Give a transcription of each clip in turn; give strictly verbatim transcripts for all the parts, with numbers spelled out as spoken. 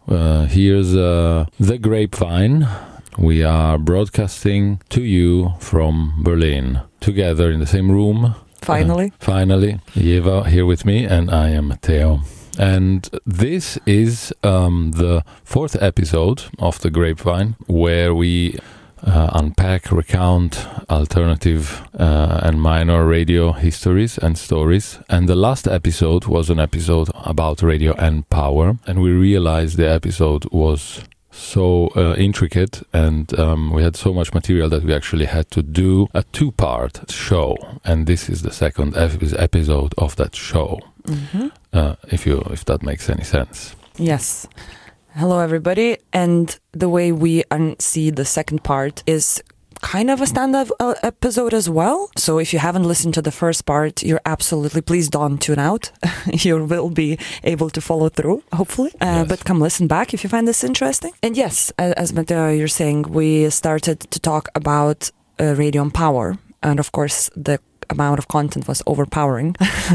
Uh, here's uh, The Grapevine. We are broadcasting to you from Berlin, together in the same room. Finally. Uh, finally. Eva here with me, and I am Matteo. And this is um, the fourth episode of The Grapevine, where we uh, unpack, recount alternative uh, and minor radio histories and stories. And the last episode was an episode about radio and power. And we realized the episode was so uh, intricate, and um, we had so much material that we actually had to do a two-part show. And this is the second ep- episode of that show. Mm-hmm. Uh, if you if that makes any sense. Yes. Hello, everybody. And the way we un- see the second part is kind of a stand-up uh, episode as well. So if you haven't listened to the first part, you're absolutely, please don't tune out. You will be able to follow through, hopefully. Uh, Yes. But come listen back if you find this interesting. And yes, as, as Matteo, you're saying, we started to talk about uh, radio and power. And of course, the amount of content was overpowering.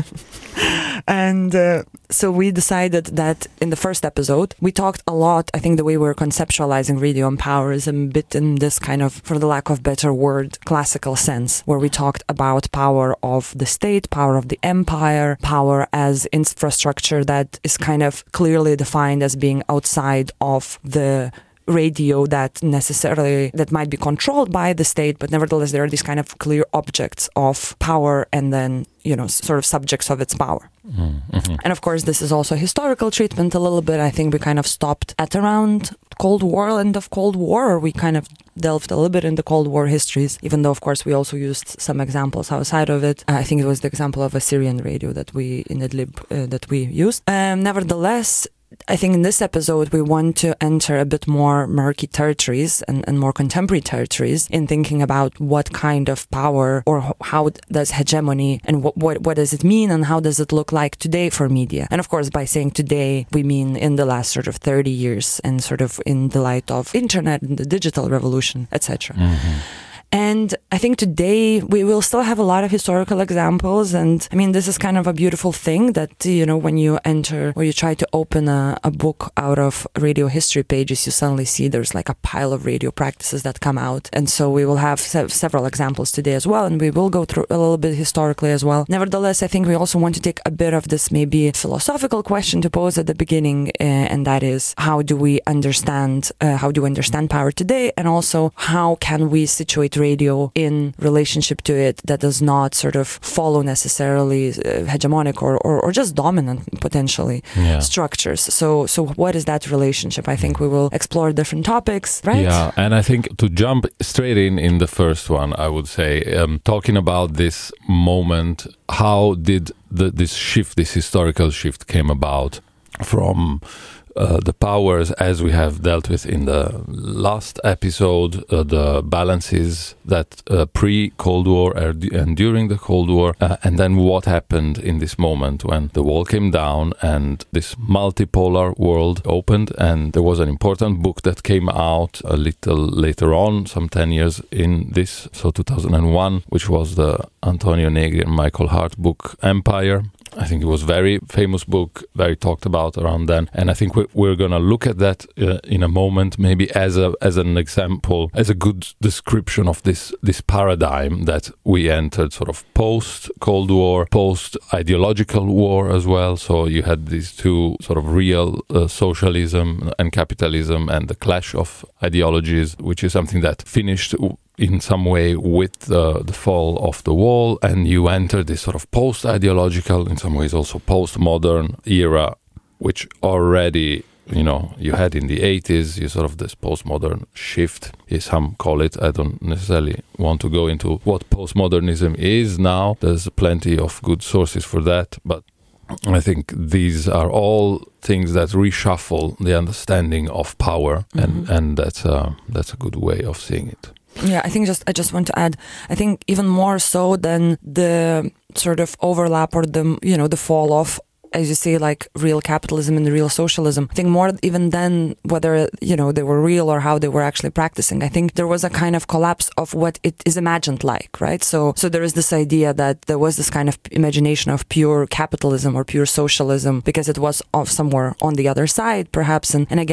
And uh, so we decided that in the first episode, we talked a lot. I think the way we were conceptualizing radio and power is a bit in this kind of, for the lack of better word, classical sense, where we talked about power of the state, power of the empire, power as infrastructure that is kind of clearly defined as being outside of the radio that necessarily that might be controlled by the state, but nevertheless there are these kind of clear objects of power and then, you know, sort of subjects of its power. Mm-hmm. And of course this is also a historical treatment a little bit. I think we kind of stopped at around Cold War, end of Cold War, or we kind of delved a little bit into Cold War histories, even though of course we also used some examples outside of it. I think it was the example of a Syrian radio that we in Idlib uh, that we used. Um, nevertheless, I think in this episode we want to enter a bit more murky territories and, and more contemporary territories in thinking about what kind of power or how does hegemony and what, what what does it mean and how does it look like today for media. And of course by saying today we mean in the last sort of thirty years and sort of in the light of internet and the digital revolution, et cetera. Mm-hmm. And I think today we will still have a lot of historical examples. And I mean, this is kind of a beautiful thing that, you know, when you enter or you try to open a, a book out of radio history pages, you suddenly see there's like a pile of radio practices that come out. And so we will have se- several examples today as well. And we will go through a little bit historically as well. Nevertheless, I think we also want to take a bit of this maybe philosophical question to pose at the beginning. Uh, and that is, how do we understand, uh, how do we understand power today? And also, how can we situate radio in relationship to it that does not sort of follow necessarily uh, hegemonic or, or, or just dominant potentially Yeah. structures. So so what is that relationship? I think we will explore different topics, right? Yeah, and I think to jump straight in in the first one, I would say, um, talking about this moment, how did the, this shift, this historical shift came about from Uh, the powers as we have dealt with in the last episode, uh, the balances that uh, pre-Cold War and during the Cold War, uh, and then what happened in this moment when the wall came down and this multipolar world opened. And there was an important book that came out a little later on, some ten years in this, so two thousand one, which was the Antonio Negri and Michael Hart book, Empire. I think it was a very famous book, very talked about around then. And I think we're, we're going to look at that uh, in a moment, maybe as a as an example, as a good description of this this paradigm that we entered sort of post-Cold War, post-ideological war as well. So you had these two sort of real uh, socialism and capitalism and the clash of ideologies, which is something that finished in some way with uh, the fall of the wall, and you enter this sort of post-ideological, in some ways also post-modern era, which already, you know, you had in the eighties, you sort of this postmodern shift, as some call it. I don't necessarily want to go into what postmodernism is now. There's plenty of good sources for that, but I think these are all things that reshuffle the understanding of power, mm-hmm. and, and that's, uh, that's a good way of seeing it. Yeah, I think just I just want to add, I think even more so than the sort of overlap or the, you know, the fall off, as you say, like real capitalism and real socialism. I think more even than whether, you know, they were real or how they were actually practicing. I think there was a kind of collapse of what it is imagined like, right? So, so there is this idea that there was this kind of imagination of pure capitalism or pure socialism because it was off somewhere on the other side, perhaps. And, and again,